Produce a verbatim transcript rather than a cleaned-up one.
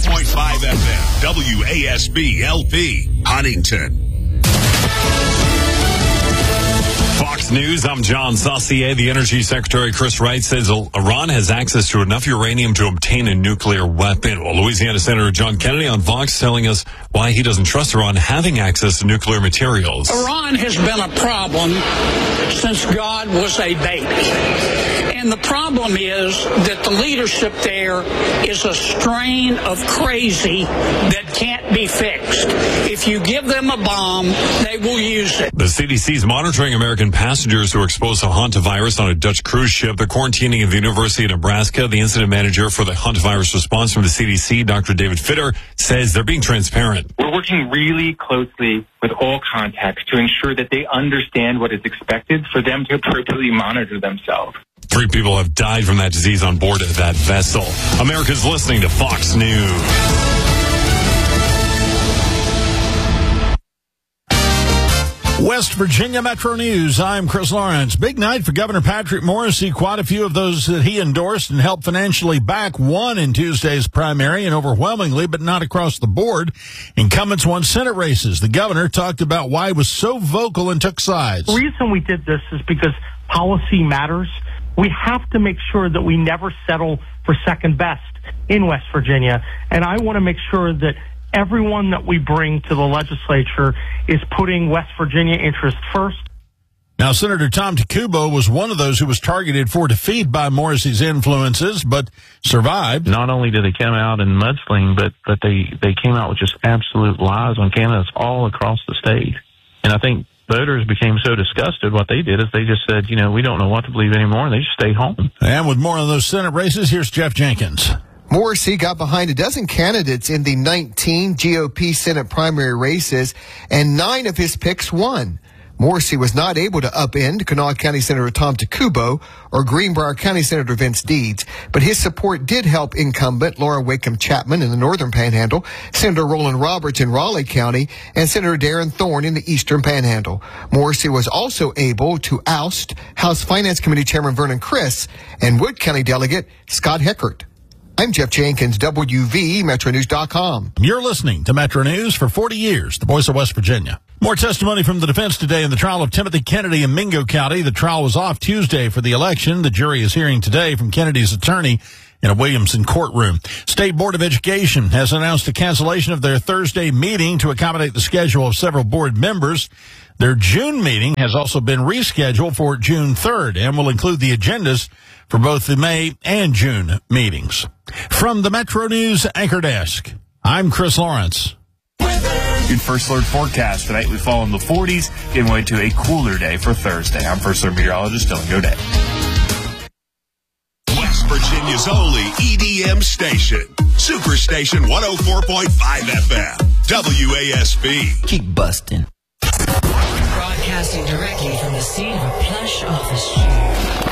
point five F M, W A S B L P, Huntington. Fox News, I'm John Saucier. The Energy Secretary Chris Wright says Iran has access to enough uranium to obtain a nuclear weapon. Well, Louisiana Senator John Kennedy on Fox telling us why he doesn't trust Iran having access to nuclear materials. Iran has been a problem since God was a baby. And the problem is that the leadership there is a strain of crazy that can't be fixed. If you give them a bomb, they will use it. The C D C is monitoring American passengers who were exposed to hantavirus on a Dutch cruise ship. The quarantining of the University of Nebraska, the incident manager for the hantavirus response from the C D C, Doctor David Fitter, says they're being transparent. We're working really closely with all contacts to ensure that they understand what is expected for them to appropriately monitor themselves. Three people have died from that disease on board of that vessel. America's listening to Fox News. West Virginia Metro News. I'm Chris Lawrence. Big night for Governor Patrick Morrisey. Quite a few of those that he endorsed and helped financially back won in Tuesday's primary, and overwhelmingly, but not across the board, incumbents won Senate races. The governor talked about why he was so vocal and took sides. The reason we did this is because policy matters. We have to make sure that we never settle for second best in West Virginia. And I want to make sure that everyone that we bring to the legislature is putting West Virginia interests first. Now, Senator Tom Takubo was one of those who was targeted for defeat by Morrisey's influences, but survived. Not only did they come out and mudsling, but, but they, they came out with just absolute lies on candidates all across the state. And I think voters became so disgusted. What they did is they just said, you know, we don't know what to believe anymore, and they just stayed home. And with more on those Senate races, here's Jeff Jenkins. Morrisey got behind a dozen candidates in the nineteen G O P Senate primary races, and nine of his picks won. Morrisey was not able to upend Kanawha County Senator Tom Takubo or Greenbrier County Senator Vince Deeds, but his support did help incumbent Laura Wakeham Chapman in the Northern Panhandle, Senator Roland Roberts in Raleigh County, and Senator Darren Thorne in the Eastern Panhandle. Morrisey was also able to oust House Finance Committee Chairman Vernon Criss and Wood County Delegate Scott Heckert. I'm Jeff Jenkins, W V Metro News dot com. You're listening to Metro News for forty years, the voice of West Virginia. More testimony from the defense today in the trial of Timothy Kennedy in Mingo County. The trial was off Tuesday for the election. The jury is hearing today from Kennedy's attorney in a Williamson courtroom. State Board of Education has announced a cancellation of their Thursday meeting to accommodate the schedule of several board members. Their June meeting has also been rescheduled for June third and will include the agendas for both the May and June meetings. From the Metro News Anchor Desk, I'm Chris Lawrence. Good First Alert forecast. Tonight we fall in the forties, getting way to a cooler day for Thursday. I'm First Alert meteorologist Dylan Godet. West Virginia's only E D M station. Superstation one oh four point five F M. W A S B. Keep busting. Broadcasting directly from the scene of a plush office shoot.